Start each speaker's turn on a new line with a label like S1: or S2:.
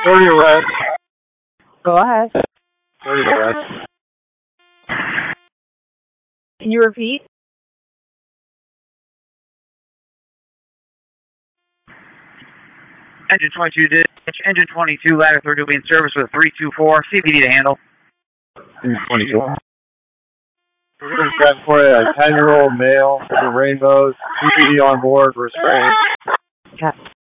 S1: 30 arrest.
S2: Go ahead.
S1: 30 arrest.
S2: Can you repeat?
S3: Engine 22 ditch, engine 22, ladder 3 will be in service with 324. See if you need a handle.
S1: Engine 22. We're going to grab for a 10-year-old male with rainbows, PPE on board, restraint.
S2: Okay.